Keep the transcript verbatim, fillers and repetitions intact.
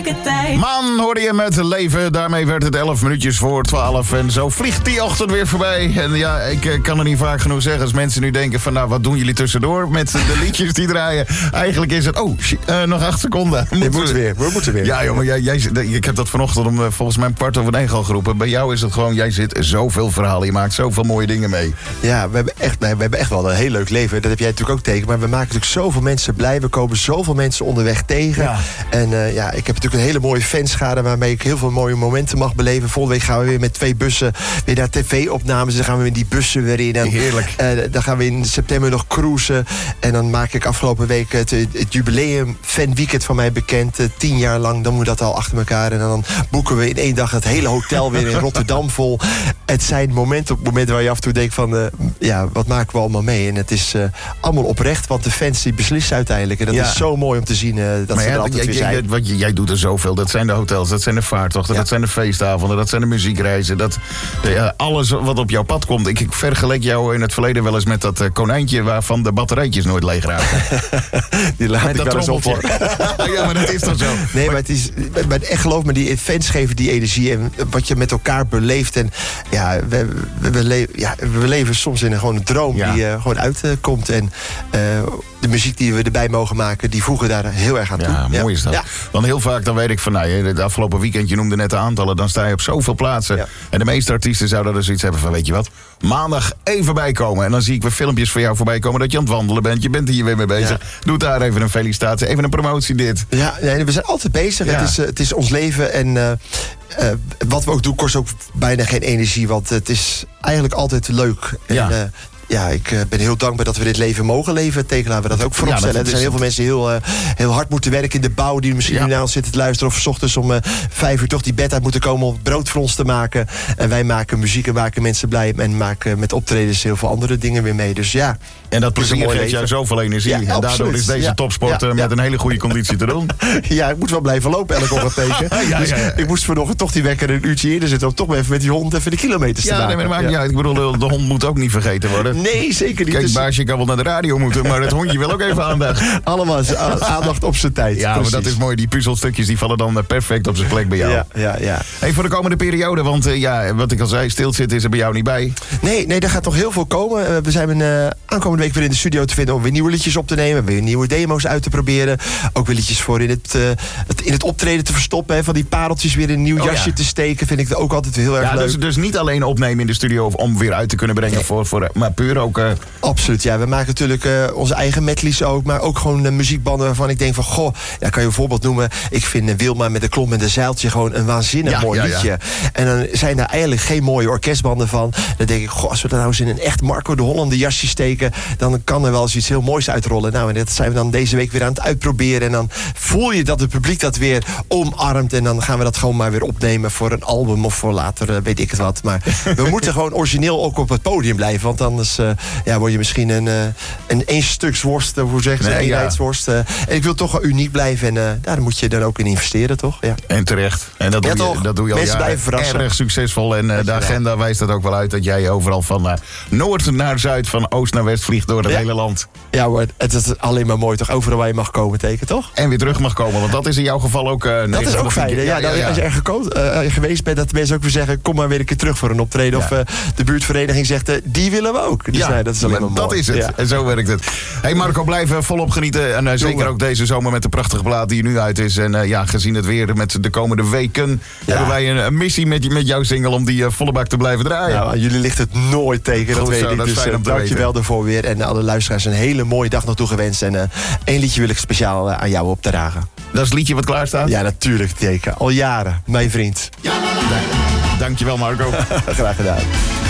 Man, hoorde je met Leven. Daarmee werd het elf minuutjes voor twaalf. En zo vliegt die ochtend weer voorbij. En ja, ik uh, kan er niet vaak genoeg zeggen. Als mensen nu denken van, nou, wat doen jullie tussendoor met de liedjes die draaien? Eigenlijk is het, oh, uh, nog acht seconden. Je moet we... weer, we moeten weer. Ja, jongen, jij, jij, ik heb dat vanochtend om uh, volgens mij kwart over negen al geroepen. Bij jou is het gewoon, jij zit zoveel verhalen. Je maakt zoveel mooie dingen mee. Ja, we hebben echt, nee, we hebben echt wel een heel leuk leven. Dat heb jij natuurlijk ook tegen. Maar we maken natuurlijk zoveel mensen blij. We komen zoveel mensen onderweg tegen. Ja. En uh, ja, ik heb natuurlijk een hele mooie fanschade waarmee ik heel veel mooie momenten mag beleven. Volgende week gaan we weer met twee bussen weer naar tv-opnames. Dan gaan we in die bussen weer in. En, heerlijk. Uh, dan gaan we in september nog cruisen. En dan maak ik afgelopen week het, het jubileum fanweekend van mij bekend. Uh, tien jaar lang, dan moet dat al achter elkaar. En dan boeken we in één dag het hele hotel weer in Rotterdam vol. Het zijn momenten op momenten waar je af en toe denkt van, uh, ja, wat maken we allemaal mee? En het is uh, allemaal oprecht, want de fans die beslissen uiteindelijk. En dat ja. is zo mooi om te zien uh, dat maar ze ja, er altijd jij, weer zijn. Jij, jij, jij doet er zoveel. Dat zijn de hotels, dat zijn de vaartochten, ja. dat zijn de feestavonden, dat zijn de muziekreizen. Dat, de, uh, alles wat op jouw pad komt. Ik, ik vergelijk jou in het verleden wel eens met dat uh, konijntje waarvan de batterijtjes nooit leeg raken. Die laat met ik wel eens op voor. Ja, maar dat is toch zo. Nee, maar het is, maar echt geloof me, die fans geven die energie en wat je met elkaar beleeft. En ja, we, we, we, le- ja, we leven soms in een, gewoon een droom ja. die uh, gewoon uitkomt. Uh, en uh, de muziek die we erbij mogen maken, die voegen daar heel erg aan toe. Ja, mooi is dat. Ja. Want heel vaak dan weet ik van, nou, het afgelopen weekend, je noemde net de aantallen, dan sta je op zoveel plaatsen. Ja. En de meeste artiesten zouden er zoiets hebben van, weet je wat, maandag even bijkomen. En dan zie ik weer filmpjes van jou voorbij komen dat je aan het wandelen bent. Je bent hier weer mee bezig. Ja. Doe daar even een felicitatie, even een promotie dit. Ja, nee, we zijn altijd bezig. Ja. Het, is, uh, het is ons leven en uh, uh, wat we ook doen kost ook bijna geen energie. Want het is eigenlijk altijd leuk. Ja. En, uh, Ja, ik uh, ben heel dankbaar dat we dit leven mogen leven. Teken laten we dat ook voorop stellen. Ja, er zijn heel veel mensen die heel, uh, heel hard moeten werken in de bouw, die misschien ja. nu naar ons zitten te luisteren. Of 's ochtends om uh, vijf uur toch die bed uit moeten komen om brood voor ons te maken. En wij maken muziek en maken mensen blij. En maken met optredens heel veel andere dingen weer mee. Dus ja. En dat plezier geeft jou zoveel energie. Ja, en absoluut. Daardoor is deze ja. topsport ja. Ja. met een hele goede conditie te doen. Ja, ik moet wel blijven lopen elke ochtend tegen. ja, dus ja, ja. ik moest vanochtend toch die wekker een uurtje eerder zitten om toch even met die hond even de kilometers ja, te maken. Nee, maar dat maakt niet uit. Ik bedoel, de hond moet ook niet vergeten worden. Nee, zeker niet. Kijk, dus... baasje kan wel naar de radio moeten, maar het hondje wil ook even aandacht. Allemaal aandacht op zijn tijd. Ja, precies. Maar dat is mooi. Die puzzelstukjes die vallen dan perfect op zijn plek bij jou. Ja, ja, ja. Hey, voor de komende periode, want uh, ja, wat ik al zei, stilzitten is er bij jou niet bij. Nee, nee, daar gaat nog heel veel komen. Uh, we zijn uh, aankomende week weer in de studio te vinden om weer nieuwe liedjes op te nemen, weer nieuwe demo's uit te proberen. Ook weer liedjes voor in het, uh, het, in het optreden te verstoppen. Hè, van die pareltjes weer in een nieuw oh, jasje ja. te steken. Vind ik ook altijd heel erg ja, leuk. Dus, dus niet alleen opnemen in de studio om weer uit te kunnen brengen, nee. voor, voor, maar puur ook... Uh... Absoluut, ja. We maken natuurlijk uh, onze eigen medleys ook, maar ook gewoon uh, muziekbanden waarvan ik denk van, goh, ja, kan je een voorbeeld noemen. Ik vind uh, Wilma met de klomp en de zeiltje gewoon een waanzinnig ja, mooi ja, liedje. Ja. En dan zijn daar eigenlijk geen mooie orkestbanden van. Dan denk ik, goh, als we dat nou eens in een echt Marco de Hollander jasje steken, dan kan er wel eens iets heel moois uitrollen. Nou, en dat zijn we dan deze week weer aan het uitproberen. En dan voel je dat het publiek dat weer omarmt. En dan gaan we dat gewoon maar weer opnemen voor een album of voor later, uh, weet ik het wat. Maar we moeten gewoon origineel ook op het podium blijven. Want anders uh, ja, word je misschien een, uh, een eenstuksworst, uh, hoe zeggen ze, nee, eenheidsworst. Uh, en ik wil toch wel uniek blijven. En uh, daar moet je dan ook in investeren, toch? Ja. En terecht. En dat, ja, doe, je, dat doe je al Mensen blijven verrassen. Erg succesvol. En uh, de agenda wijst dat ook wel uit dat jij overal van uh, noord naar zuid, van oost naar west vliegt door het ja. hele land. Ja hoor, het is alleen maar mooi toch? Overal waar je mag komen, teken toch? En weer terug mag komen, want dat is in jouw geval ook... Uh, dat is ook fijn, ja, ja, ja, ja. Als je er geko- uh, geweest bent, dat de mensen ook weer zeggen, kom maar weer een keer terug voor een optreden. Ja. Of uh, de buurtvereniging zegt, uh, die willen we ook. Dus ja, nee, dat is alleen maar mooi. Dat is het. Ja. En zo werkt het. Hey Marco, blijf volop genieten. En uh, zeker ook deze zomer met de prachtige plaat die er nu uit is. En uh, ja, gezien het weer met de komende weken, ja. hebben wij een, een missie met, met jouw single om die uh, volle bak te blijven draaien. Nou, jullie ligt het nooit tegen, dat Goed, weet zo, ik. Dat dus uh, dank je wel ervoor weer. En alle luisteraars een hele mooie dag nog toegewenst. En uh, één liedje wil ik speciaal uh, aan jou op te dragen. Dat is het liedje wat klaar staat? Ja, natuurlijk, teken. Al jaren, mijn vriend. Ja, Dankjewel, Marco. Graag gedaan.